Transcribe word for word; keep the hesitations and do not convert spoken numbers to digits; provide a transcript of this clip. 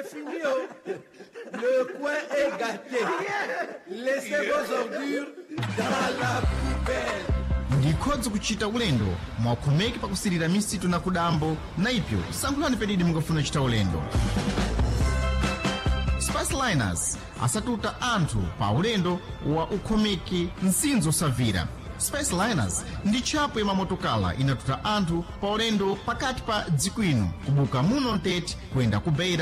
c'est fini. Oh. Le coin est gâté. Laissez vos ordures dans la poubelle. Ndikhoza kuchita ulendo mwakhomeki pakusirira misitu na kudambo na ipyo sankhulani pedidi mungafuna chita ulendo. Spaceliners asatuta anthu pa ulendo wa ukhomeki nsinzo savira. Spaceliners ndi chapo ya mamotokala inatuta anthu pa ulendo pakati pa dziko ino kubuka muno Ntete kwenda ku Beira